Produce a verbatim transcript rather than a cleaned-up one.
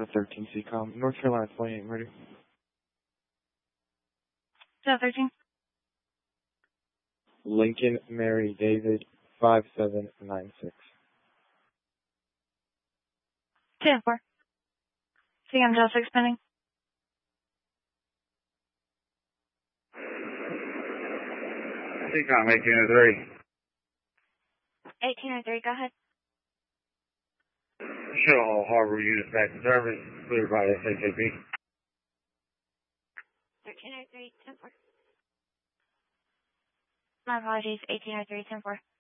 Delta thirteen C COM, North Carolina twenty-eight, ready. Delta thirteen. Lincoln Mary David five seven nine six. ten four. C M Delta six pending. C COM eighteen oh three. eighteen oh three, go ahead. Shuttle Harbor unit back to service, cleared by S H A P. thirteen oh three, ten four. My apologies, eighteen oh three, ten four.